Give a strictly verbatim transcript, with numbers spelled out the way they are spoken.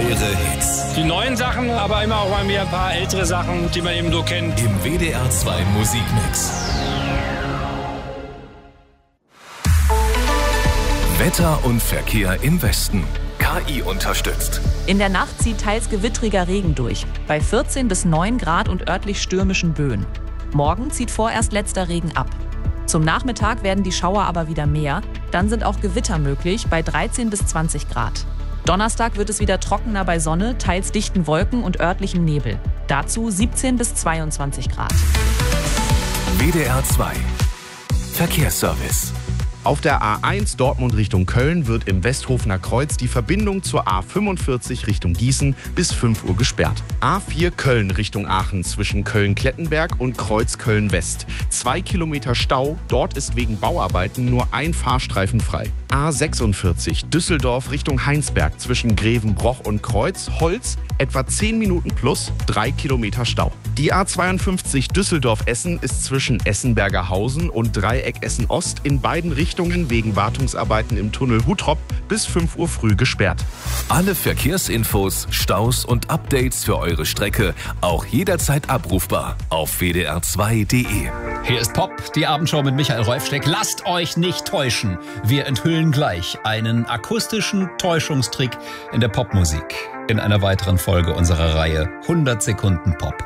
Schwere Hits. Die neuen Sachen, aber immer auch mal wieder ein paar ältere Sachen, die man eben so kennt. Im W D R zwei Musikmix. Wetter und Verkehr im Westen. K I unterstützt. In der Nacht zieht teils gewittriger Regen durch. Bei vierzehn bis neun Grad und örtlich stürmischen Böen. Morgen zieht vorerst letzter Regen ab. Zum Nachmittag werden die Schauer aber wieder mehr. Dann sind auch Gewitter möglich bei dreizehn bis zwanzig Grad. Donnerstag wird es wieder trockener bei Sonne, teils dichten Wolken und örtlichem Nebel. Dazu siebzehn bis zweiundzwanzig Grad. W D R zwei Verkehrsservice. Auf der A eins Dortmund Richtung Köln wird im Westhofener Kreuz die Verbindung zur A fünfundvierzig Richtung Gießen bis fünf Uhr gesperrt. A vier Köln Richtung Aachen zwischen Köln-Klettenberg und Kreuz Köln-West. Zwei Kilometer Stau, dort ist wegen Bauarbeiten nur ein Fahrstreifen frei. A sechsundvierzig Düsseldorf Richtung Heinsberg zwischen Grevenbroich und Kreuz Holz, etwa zehn Minuten plus, drei Kilometer Stau. Die A zweiundfünfzig Düsseldorf-Essen ist zwischen Essenbergerhausen und Dreieck Essen-Ost in beiden Richtungen wegen Wartungsarbeiten im Tunnel Huttrop bis fünf Uhr früh gesperrt. Alle Verkehrsinfos, Staus und Updates für eure Strecke auch jederzeit abrufbar auf w d r zwei punkt d e. Hier ist Pop, die Abendshow mit Michael Rolfsteck. Lasst euch nicht täuschen. Wir enthüllen gleich einen akustischen Täuschungstrick in der Popmusik in einer weiteren Folge unserer Reihe hundert Sekunden Pop.